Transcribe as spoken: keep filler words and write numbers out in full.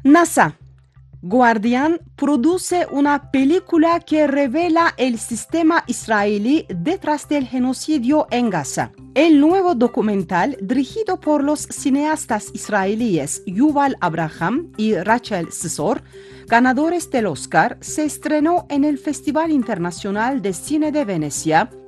NASA. Guardian produce una película que revela el sistema israelí detrás del genocidio en Gaza. El nuevo documental, dirigido por los cineastas israelíes Yuval Abraham y Rachel Sisor, ganadores del Oscar, se estrenó en el Festival Internacional de Cine de Venecia